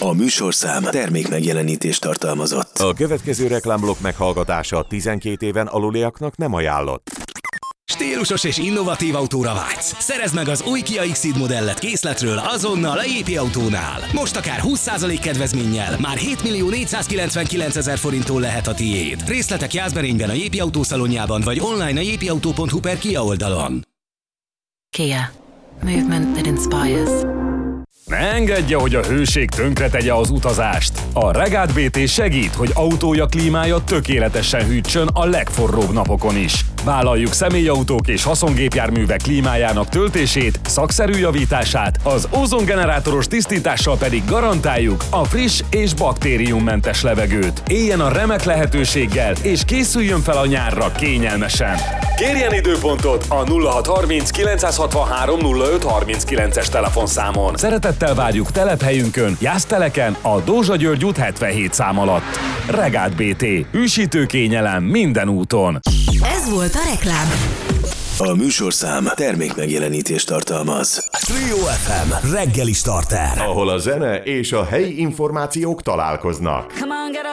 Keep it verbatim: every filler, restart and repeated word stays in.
A műsorszám termék megjelenítést tartalmazott. A következő reklámblokk meghallgatása tizenkét éven aluliaknak nem ajánlott. Stílusos és innovatív autóra vágysz? Szerezd meg az új Kia X-Ceed modellet készletről azonnal a jé pé Autónál. Most akár húsz százalék kedvezménnyel már hétmillió négyszázkilencvenkilencezer forinttól lehet a tiéd. Részletek Jászberényben a jé pé Autó szalonjában vagy online a jé pé autó pont hu per Kia oldalon. Kia. Movement that inspires. Ne engedje, hogy a hőség tönkretegye az utazást. A Regát bé té segít, hogy autója klímája tökéletesen hűtsön a legforróbb napokon is. Vállaljuk személyautók és haszongépjárművek klímájának töltését, szakszerű javítását, az ózongenerátoros tisztítással pedig garantáljuk a friss és baktériummentes levegőt. Éljen a remek lehetőséggel és készüljön fel a nyárra kényelmesen. Kérjen időpontot a nulla hat harminc kilencszázhatvanhárom nulla öt harminckilences telefonszámon. Szeretettel várjuk telephelyünkön, Jászteleken, a Dózsa György út hetvenhét szám alatt. Regát bé té. Hűsítő kényelem minden úton. Ez volt a reklám. A műsorszám termék megjelenítést tartalmaz. Trio ef em reggeli starter. Ahol a zene és a helyi információk találkoznak. Come on, get